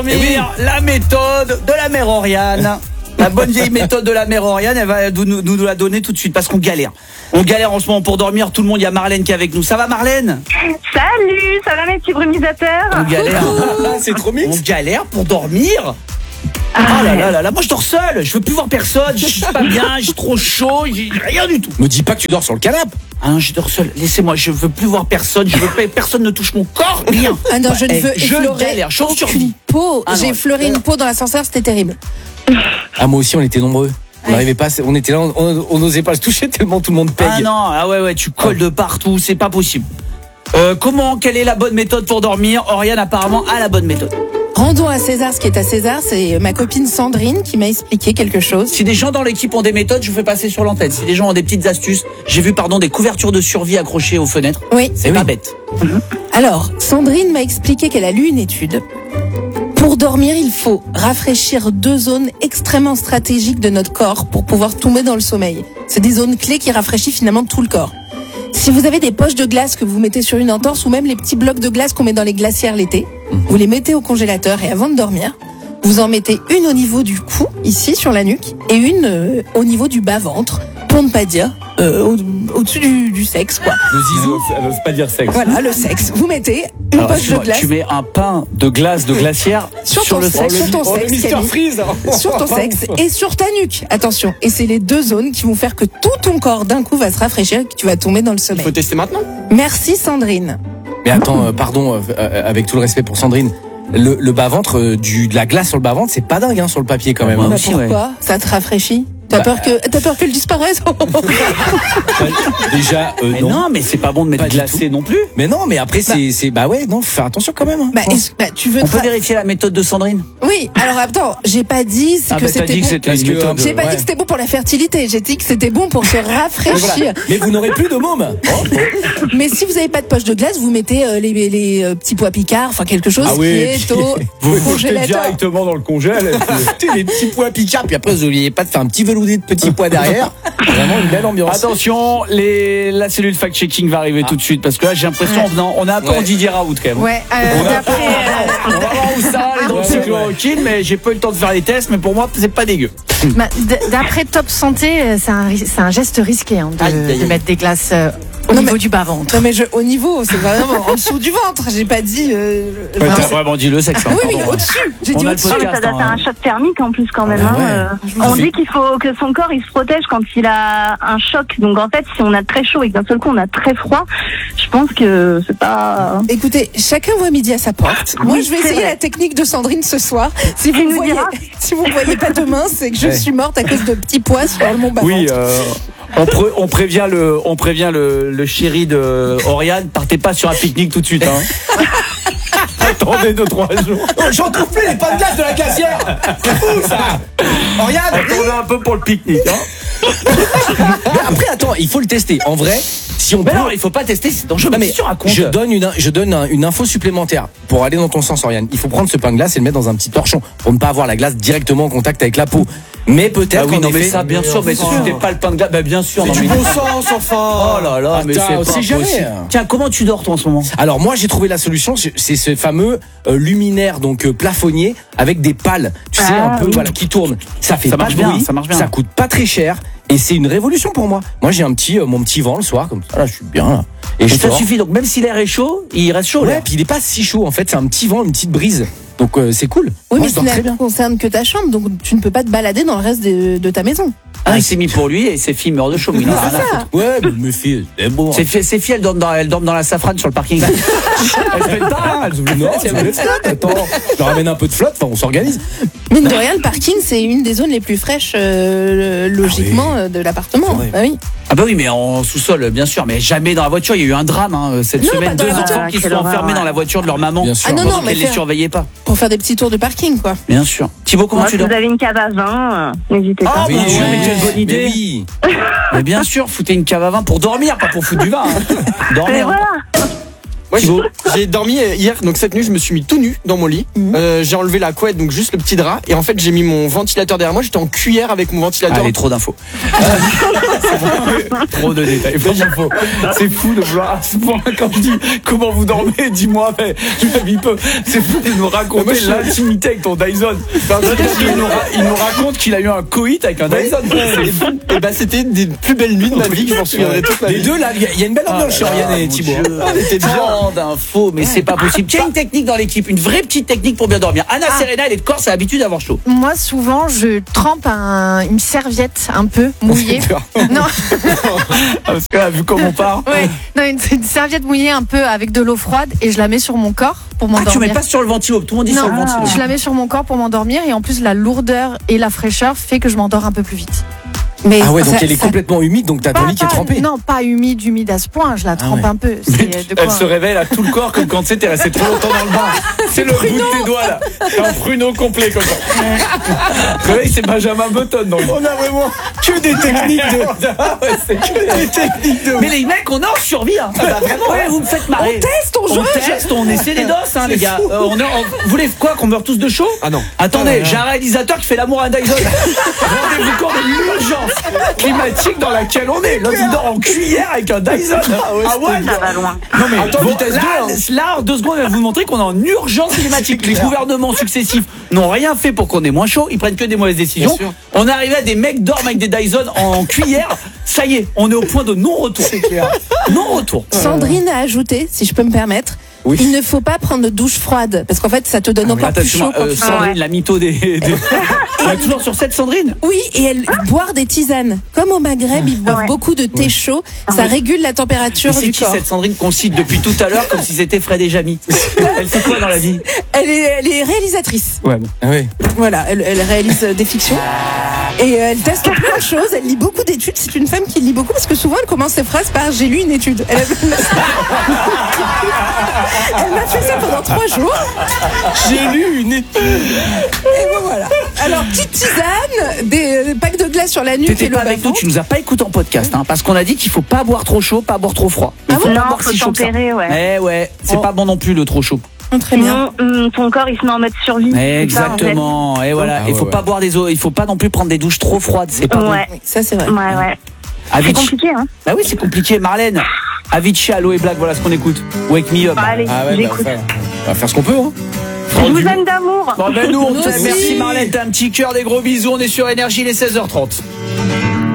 La méthode de la mère Oriane. La bonne vieille méthode de la mère Oriane, elle va nous la donner tout de suite parce qu'on galère. On galère en ce moment pour dormir. Tout le monde, il y a Marlène qui est avec nous. Ça va, Marlène? Salut, ça va mes petits brumisateurs? On galère. C'est trop mix. On galère pour dormir. Ah là, moi je dors seul. Je veux plus voir personne. Je suis pas bien. J'ai trop chaud. J'ai rien du tout. Me dis pas que tu dors sur le canapé. Ah non, je dors seul. Laissez-moi. Je veux plus voir personne. Je veux pas. Personne ne touche mon corps. Rien. Ah non, je ne veux je effleurer galère. Je suis en survie. peau. Ah non, J'ai effleuré une peau dans l'ascenseur, c'était terrible. Ah, moi aussi, on était nombreux. On n'arrivait pas, on était là, on n'osait pas se toucher tellement tout le monde paye. Ah non, ouais, tu colles de partout. C'est pas possible. Quelle est la bonne méthode pour dormir? Oriane apparemment a la bonne méthode. Rendons à César ce qui est à César. C'est ma copine Sandrine qui m'a expliqué quelque chose. Si des gens dans l'équipe ont des méthodes, je vous fais passer sur l'antenne. Si des gens ont des petites astuces, j'ai vu des couvertures de survie accrochées aux fenêtres. Oui. C'est pas bête. Alors, Sandrine m'a expliqué qu'elle a lu une étude. Pour dormir, il faut rafraîchir 2 zones extrêmement stratégiques de notre corps pour pouvoir tomber dans le sommeil. C'est des zones clés qui rafraîchissent finalement tout le corps. Si vous avez des poches de glace que vous mettez sur une entorse ou même les petits blocs de glace qu'on met dans les glacières l'été, vous les mettez au congélateur et avant de dormir, vous en mettez une au niveau du cou, ici sur la nuque, et une au niveau du bas-ventre, pour ne pas dire au-dessus du sexe, quoi. Le zizou, elle n'ose pas dire sexe. Voilà, le sexe. Vous mettez une poche de glace. Tu mets un pain de glace de glacière sur le sexe. Sur ton sexe, Mr. Camille. Freeze. Sur ton sexe et sur ta nuque. Attention. Et c'est les 2 zones qui vont faire que tout ton corps d'un coup va se rafraîchir et que tu vas tomber dans le sommeil. Faut tester maintenant. Merci Sandrine. Mais attends, pardon, avec tout le respect pour Sandrine, le bas-ventre, de la glace sur le bas-ventre, c'est pas dingue hein, sur le papier quand même. Moi Hein. aussi, Pourquoi? Ça te rafraîchit? T'as peur qu'elle disparaisse? Déjà, Mais non, mais c'est pas bon de mettre Pas du glacé non plus. Mais non, mais après, bah ouais, non, faut faire attention quand même. Hein. Tu veux On peut vérifier la méthode de Sandrine? Oui, alors attends, j'ai pas dit que c'était bon. Parce que, J'ai pas dit que c'était bon pour la fertilité, j'ai dit que c'était bon pour se rafraîchir. Voilà. Mais vous n'aurez plus de môme. Mais si vous avez pas de poche de glace, vous mettez les petits pois picards, enfin quelque chose qui est au vous jetez congélateur. directement dans le congèle. Les petits pois picards, puis après, vous n'oubliez pas de faire un petit veloudé de petits pois derrière. Vraiment une belle ambiance. Attention, la cellule fact-checking va arriver tout de suite parce que là j'ai l'impression on a un peu en Didier Raoult quand même. Ouais, On va voir où ça va aller dans le cycloroquine, mais j'ai pas eu le temps de faire les tests, mais pour moi c'est pas dégueu. D'après Top Santé, c'est un geste risqué hein, de mettre des glaces au niveau du bas-ventre. Non mais au niveau, c'est vraiment en dessous du ventre. J'ai pas dit. T'as vraiment dit le sexe. Oui, mais au-dessus. J'ai dit On a le au-dessus. podcast, Ça doit faire un choc thermique en plus quand même. ouais. On dit qu'il faut que son corps il se protège quand il a un choc. Donc en fait, si on a très chaud et que d'un seul coup on a très froid, je pense que c'est pas. Écoutez, chacun voit midi à sa porte. Moi, Oui, je vais c'est essayer vrai. la technique de Sandrine ce soir. Si vous nous me voyez, diras. si vous me voyez pas demain, c'est que je suis morte à cause de petits pois sur mon bas-ventre. Oui, on prévient le chéri de Oriane, partez pas sur un pique-nique tout de suite. Hein. Attendez 2-3 jours. J'en trouve plus les pains de glace de la glacière. C'est fou ça. Oriane. Attendez un peu pour le pique-nique. Hein. Mais après, attends, il faut le tester. En vrai, si on Mais peut. non, il faut pas tester, c'est dangereux. Non, mais Qu'est-ce que tu racontes? je donne une info supplémentaire pour aller dans ton sens, Oriane. Il faut prendre ce pain de glace et le mettre dans un petit torchon pour ne pas avoir la glace directement en contact avec la peau. Mais peut-être Ah oui, qu'en non, mais effet, ça, bien sûr, mais si tu n'es pas le pain de glace, bah bien sûr. c'est non, du mais- bon sens, enfin. Oh là là, mais Attends, c'est on pas sait jamais. possible. Tiens, comment tu dors toi en ce moment? Alors moi j'ai trouvé la solution, c'est ce fameux luminaire donc plafonnier avec des pales, tu sais un peu oui. voilà qui tourne. Ça fait Ça pas marche de bien, bruit, ça marche bien. ça coûte pas très cher et c'est une révolution pour moi. Moi j'ai mon petit vent le soir comme ça, là je suis bien là. Et je ça dors. suffit, donc même si l'air est chaud, il reste chaud. Ouais, l'air. puis il est pas si chaud en fait, c'est un petit vent, une petite brise. Donc c'est cool. Oui, Moi mais je dors cela très bien. ne concerne que ta chambre, donc tu ne peux pas te balader dans le reste de ta maison. Ah, il s'est mis pour lui et ses filles meurent de chaud. Il en a rien à foutre. Ouais, mais mes filles, c'est bon. Ses filles, elles dorment dans la safrane sur le parking. Elles se mettent pas. Non, c'est vrai. Attends, je leur ramène un peu de flotte, enfin on s'organise. Mine de rien, le parking, c'est une des zones les plus fraîches, logiquement, de l'appartement. C'est vrai. Ah oui. Ah bah oui, mais en sous-sol, bien sûr, mais jamais dans la voiture. Il y a eu un drame cette Non, semaine. pas dans 2 la voiture. enfants qui Quelle sont horreur, enfermés ouais. dans la voiture de leur maman. Bien sûr. Ah non, Parce non, mais qu'elle les surveillait pas. pour faire des petits tours de parking, quoi. Bien sûr. Thibaut, comment Moi, tu si dors? vous avez une cave à vin, n'hésitez pas. Ah bah oui, mais quelle bonne idée. Mais oui. Mais bien sûr, foutez une cave à vin pour dormir, pas pour foutre du vin. Hein. Et Dormir. voilà. Moi, Thibaut j'ai dormi hier, donc cette nuit, je me suis mis tout nu dans mon lit. J'ai enlevé la couette, donc juste le petit drap. Et en fait, j'ai mis mon ventilateur derrière moi. J'étais en cuillère avec mon ventilateur. Allez, trop d'infos. Trop de détails. Franchement, c'est fou de vouloir à ce point. Quand je dis comment vous dormez, dis-moi, mais c'est fou de nous raconter l'intimité avec ton Dyson. Il nous raconte qu'il a eu un coït avec un Dyson. Et bah, c'était une des plus belles nuits de ma vie que je m'en souviendrai toute ma vie. Les deux, là, il y a une belle ambiance chez Oriane et Thibaut. On était bien d'infos, mais c'est pas possible. Tiens, une technique dans l'équipe, une vraie petite technique pour bien dormir. Anna Serena, elle est de Corse, a l'habitude d'avoir chaud. Moi, souvent, je trempe une serviette un peu mouillée. Non, Parce que vu comment on part. ouais. Non, une serviette mouillée un peu avec de l'eau froide et je la mets sur mon corps pour Ah, m'endormir. tu mets pas sur le ventilo, tout le monde dit sur le Non, ventilo. je la mets sur mon corps pour m'endormir et en plus la lourdeur et la fraîcheur fait que je m'endors un peu plus vite. Mais Ah ouais, donc ça- elle est ça- complètement humide, donc t'as ton lit qui est trempé. Non, pas humide à ce point, je la trempe ouais. un peu. C'est de quoi Elle se réveille à tout le corps comme quand tu sais, t'es resté trop longtemps dans le bain. C'est le bout de tes doigts là. T'as un pruneau complet comme ça. Réveille, c'est Benjamin Button. Donc. On a vraiment que des techniques de. Ah ouais, c'est que des techniques de. Mais les mecs, on est en survie. Hein. Ah bah, vraiment, ouais, vous me faites marrer. On teste, on essaie des doses, hein, les gars. Vous voulez quoi, qu'on meure tous de chaud? Ah non. Attendez, j'ai un réalisateur qui fait l'amour à un Dyson. Rendez-vous compte de l'urgence climatique dans laquelle on est. Là, il dort en cuillère avec un Dyson. Ah ouais, Ça va loin. non mais Attends, vitesse là, en 2 secondes, elle va vous montrer qu'on est en urgence climatique. Les gouvernements successifs n'ont rien fait pour qu'on ait moins chaud. Ils prennent que des mauvaises décisions. Bien sûr. On est arrivé à des mecs dorment avec des Dyson en cuillère. Ça y est, on est au point de non-retour. C'est clair. Non-retour. Sandrine a ajouté, si je peux me permettre, Oui. il ne faut pas prendre de douche froide parce qu'en fait ça te donne encore plus chaud. Attention, Sandrine, ouais. la mytho des... On est toujours sur cette Sandrine. Oui, et elle boire des tisanes. Comme au Maghreb, ils boivent Ouais. beaucoup de thé chaud. Ça régule la température C'est du qui corps. cette Sandrine qu'on cite depuis tout à l'heure comme si c'était Fred et Jamy? Elle fait quoi dans la vie? Elle est réalisatrice. Ouais, bon. Ah ouais. Voilà, elle réalise des fictions. Et elle teste plein de choses. Elle lit beaucoup d'études. C'est une femme qui lit beaucoup parce que souvent elle commence ses phrases par j'ai lu une étude. Elle m'a fait ça pendant 3 jours. J'ai lu une étude. Et bon, voilà. Alors, petite tisane, des packs de glace sur la nuque T'étais et le pas avec nous, bas-ventre. tu nous as pas écouté en podcast, hein, parce qu'on a dit qu'il faut pas boire trop chaud, pas boire trop froid. Il faut pas Non, boire faut si chaud que ça. tempérer, ouais. Eh ouais, c'est pas bon non plus le trop chaud. Très bien. Sinon, ton corps, il se met en mode survie. C'est ça, en fait. Exactement. Et voilà, Ah il faut ouais, pas boire des eaux, il faut pas non plus prendre des douches trop froides, c'est pas bon. Ouais, Oui, ça c'est vrai. ouais. C'est Avicii. compliqué, hein. Bah oui, c'est compliqué. Marlène, Avicii, Aloe Black, voilà ce qu'on écoute. Wake me up. Bon, allez, Ah ouais, bah, j'écoute. on va faire ce qu'on peut, hein. Je vous aime d'amour. Bon, ben nous, on Nous t'aime. aussi. Merci Marlène, t'as un petit cœur, des gros bisous. On est sur Énergie, les 16h30.